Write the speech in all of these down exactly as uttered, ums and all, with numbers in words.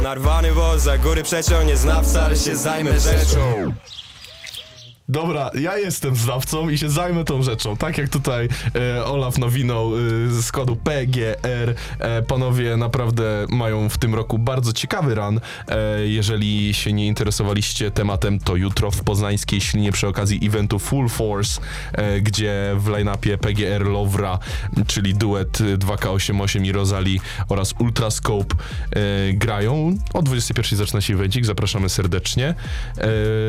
Narwany, bo za góry przeciągnie znawca, ale się zajmę rzeczą. Dobra, ja jestem znawcą i się zajmę tą rzeczą. Tak jak tutaj e, Olaf nawinął e, ze składu P G R. E, panowie naprawdę mają w tym roku bardzo ciekawy run. E, jeżeli się nie interesowaliście tematem, to jutro w poznańskiej Ślinie przy okazji eventu Full Force, e, gdzie w line-upie P G R Lovra, czyli duet dwa K osiemdziesiąt osiem i Rosalie oraz Ultrascope e, grają. O dwudziestej pierwszej zaczyna się evencik, zapraszamy serdecznie. E,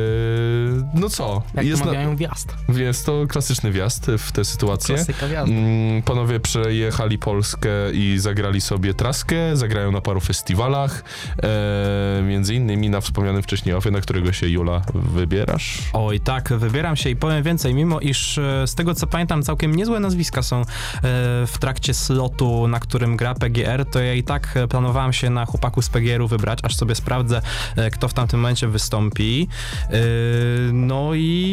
no co? Jak jest, mawiają na, wjazd. jest to klasyczny wjazd w tę sytuację. Klasyka wjazdu. Mm, panowie przejechali Polskę i zagrali sobie traskę, zagrają na paru festiwalach, e, między innymi na wspomnianym wcześniej ofie, na którego się, Jula, wybierasz. Oj, tak, wybieram się i powiem więcej, mimo iż e, z tego co pamiętam całkiem niezłe nazwiska są e, w trakcie slotu, na którym gra P G R, to ja i tak e, planowałem się na chłopaku z P G R-u wybrać, aż sobie sprawdzę, e, kto w tamtym momencie wystąpi. E, no i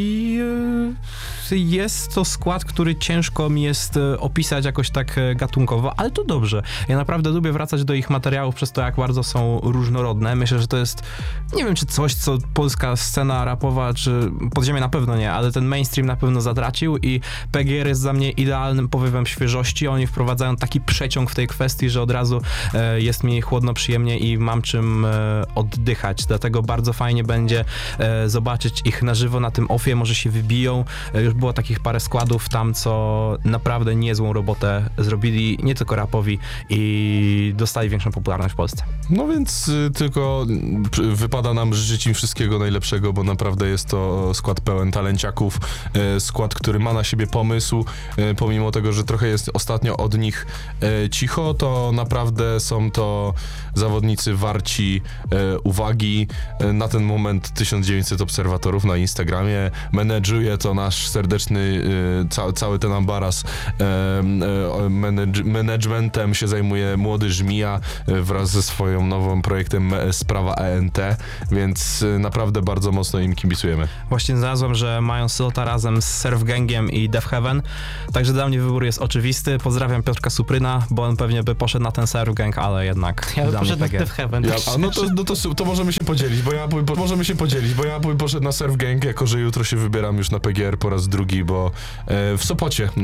e, jest to skład, który ciężko mi jest e, opisać jakoś tak e, gatunkowo, ale to dobrze. Ja naprawdę lubię wracać do ich materiałów przez to, jak bardzo są różnorodne. Myślę, że to jest, nie wiem, czy coś, co polska scena rapowa, czy podziemie na pewno nie, ale ten mainstream na pewno zatracił i P G R jest za mnie idealnym powiewem świeżości. Oni wprowadzają taki przeciąg w tej kwestii, że od razu e, jest mi chłodno, przyjemnie i mam czym e, oddychać. Dlatego bardzo fajnie będzie e, zobaczyć ich na żywo na tym offie, może się wybiją. E, już było takich parę składów tam, co naprawdę niezłą robotę zrobili, nie tylko rapowi, i dostali większą popularność w Polsce. No więc y, tylko y, wypada nam życzyć im wszystkiego najlepszego, bo naprawdę jest to skład pełen talenciaków, y, skład, który ma na siebie pomysł, y, pomimo tego, że trochę jest ostatnio od nich y, cicho, to naprawdę są to zawodnicy warci y, uwagi. Y, na ten moment tysiąc dziewięćset obserwatorów na Instagramie, menedżuje to nasz serdeczny, y, ca, cały ten ambaras, y, y, menedż, managementem się zajmuje młody Żmija y, wraz ze swoją nowym projektem Sprawa E N T, więc naprawdę bardzo mocno im kibicujemy. Właśnie znalazłem, że mają slota razem z Surf Gangiem i Death Heaven, także dla mnie wybór jest oczywisty. Pozdrawiam Piotrka Supryna, bo on pewnie by poszedł na ten Surf Gang, ale jednak Ja bym dla mnie poszedł na P G R. Death Heaven. Ja, a no to, no to, to możemy się podzielić, bo ja po, możemy się podzielić, bo ja poszedł na Surf Gang, jako że jutro się wybieram już na P G R po raz drugi, bo e, w Sopocie